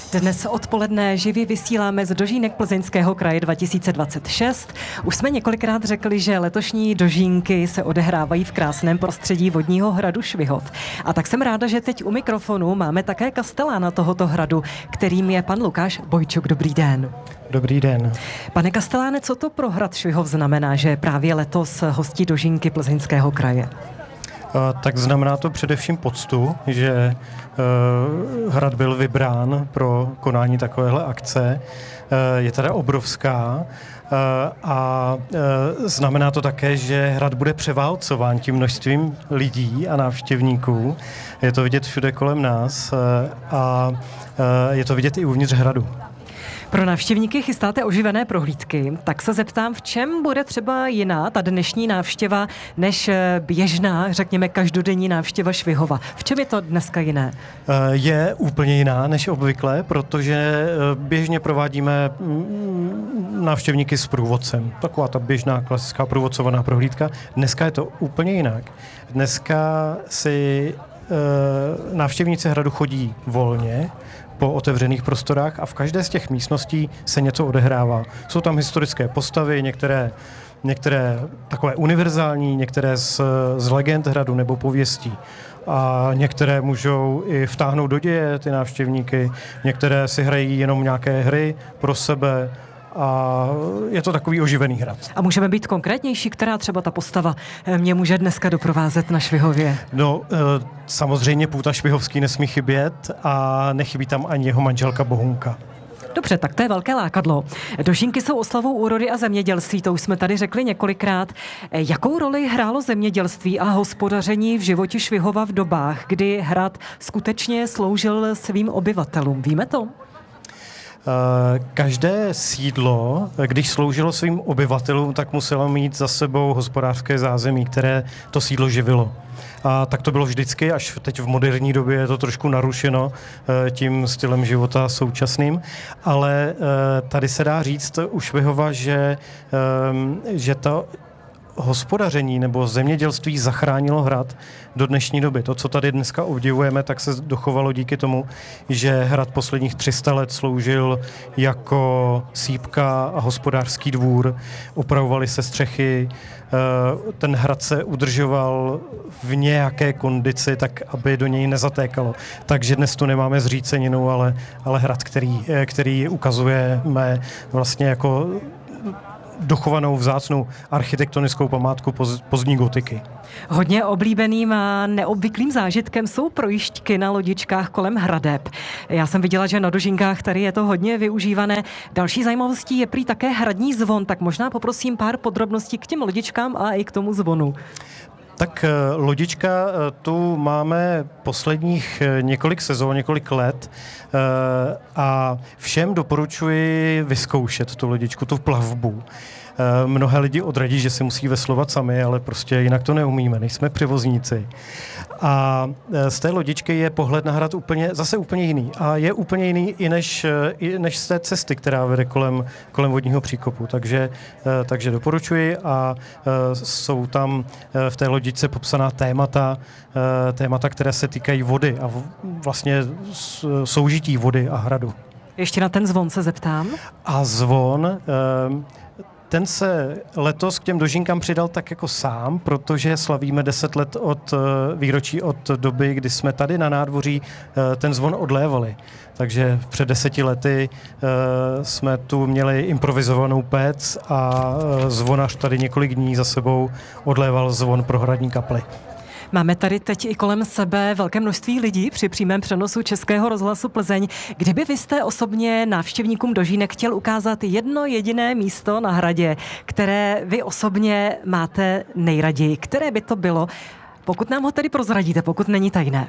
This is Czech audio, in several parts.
Dnes odpoledne živě vysíláme z Dožínek Plzeňského kraje 2026. Už jsme několikrát řekli, že letošní dožínky se odehrávají v krásném prostředí vodního hradu Švihov. A tak jsem ráda, že teď u mikrofonu máme také kastelána tohoto hradu, kterým je pan Lukáš Bojčuk. Dobrý den. Dobrý den. Pane kasteláne, co to pro hrad Švihov znamená, že právě letos hostí dožínky Plzeňského kraje? Tak znamená to především poctu, že hrad byl vybrán pro konání takovéhle akce. Je teda obrovská a znamená to také, že hrad bude převálcován tím množstvím lidí a návštěvníků. Je to vidět všude kolem nás a je to vidět i uvnitř hradu. Pro návštěvníky chystáte oživené prohlídky, tak se zeptám, v čem bude třeba jiná ta dnešní návštěva než běžná, řekněme, každodenní návštěva Švihova. V čem je to dneska jiné? Je úplně jiná než obvykle, protože běžně provádíme návštěvníky s průvodcem. Taková ta běžná klasická průvodcovaná prohlídka. Dneska je to úplně jinak. Dneska si návštěvníci hradu chodí volně po otevřených prostorách a v každé z těch místností se něco odehrává. Jsou tam historické postavy, některé takové univerzální, některé z legend hradu nebo pověstí. A některé můžou i vtáhnout do děje ty návštěvníky, některé si hrají jenom nějaké hry pro sebe a je to takový oživený hrad. A můžeme být konkrétnější, která třeba ta postava mě může dneska doprovázet na Švihově? No, samozřejmě Půta Švihovský nesmí chybět a nechybí tam ani jeho manželka Bohunka. Dobře, tak to je velké lákadlo. Dožínky jsou oslavou úrody a zemědělství, to už jsme tady řekli několikrát. Jakou roli hrálo zemědělství a hospodaření v životě Švihova v dobách, kdy hrad skutečně sloužil svým obyvatelům? Víme to? Každé sídlo, když sloužilo svým obyvatelům, tak muselo mít za sebou hospodářské zázemí, které to sídlo živilo. A tak to bylo vždycky, až teď v moderní době je to trošku narušeno tím stylem života současným. Ale tady se dá říct u Švihova, že to hospodaření nebo zemědělství zachránilo hrad do dnešní doby. To, co tady dneska obdivujeme, tak se dochovalo díky tomu, že hrad posledních 300 let sloužil jako sýpka a hospodářský dvůr. Opravovaly se střechy, ten hrad se udržoval v nějaké kondici, tak aby do něj nezatékalo. Takže dnes tu nemáme zříceninu, ale hrad, který ukazujeme vlastně jako dochovanou vzácnou architektonickou památku pozdní gotiky. Hodně oblíbeným a neobvyklým zážitkem jsou projížďky na lodičkách kolem hradeb. Já jsem viděla, že na Dožínkách tady je to hodně využívané. Další zajímavostí je prý také hradní zvon, tak možná poprosím pár podrobností k těm lodičkám a i k tomu zvonu. Tak lodička tu máme posledních několik sezón, několik let a všem doporučuji vyzkoušet tu lodičku, tu plavbu. Mnohé lidi odradí, že si musí veslovat sami, ale prostě jinak to neumíme, nejsme převozníci. A z té lodičky je pohled na hrad zase úplně jiný. A je úplně jiný i než z té cesty, která vede kolem vodního příkopu. Takže doporučuji a jsou tam v té lodičce popsaná témata, které se týkají vody a vlastně soužití vody a hradu. Ještě na ten zvon se zeptám. A zvon... Ten se letos k těm dožínkám přidal tak jako sám, protože slavíme 10 let od výročí od doby, kdy jsme tady na nádvoří ten zvon odlévali. Takže před 10 lety jsme tu měli improvizovanou pec a zvonař tady několik dní za sebou odléval zvon pro hradní kapli. Máme tady teď i kolem sebe velké množství lidí při přímém přenosu Českého rozhlasu Plzeň. Kdyby vy jste osobně návštěvníkům Dožínek chtěl ukázat jedno jediné místo na hradě, které vy osobně máte nejraději, které by to bylo? Pokud nám ho tedy prozradíte, pokud není tajné.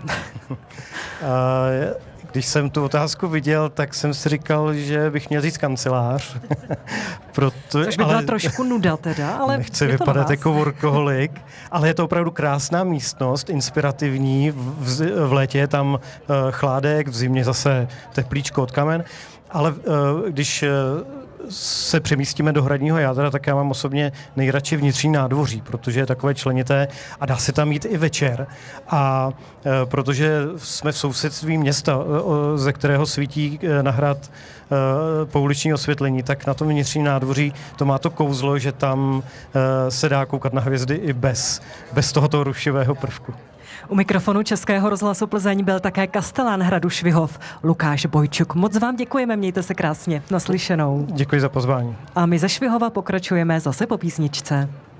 Když jsem tu otázku viděl, tak jsem si říkal, že bych měl říct kancelář. Což by byla trošku nuda teda, ale nechci vypadat jako workoholik, ale je to opravdu krásná místnost, inspirativní. V létě je tam chládek, v zimě zase teplíčko od kamen, ale když se přemístíme do hradního jádra, tak já mám osobně nejradši vnitřní nádvoří, protože je takové členité a dá se tam jít i večer. A protože jsme v sousedství města, ze kterého svítí na hrad pouliční osvětlení, tak na tom vnitřním nádvoří to má to kouzlo, že tam se dá koukat na hvězdy i bez tohoto rušivého prvku. U mikrofonu Českého rozhlasu Plzeň byl také kastelán hradu Švihov Lukáš Bojčuk. Moc vám děkujeme, mějte se krásně. Naslyšenou. Děkuji za pozvání. A my ze Švihova pokračujeme zase po písničce.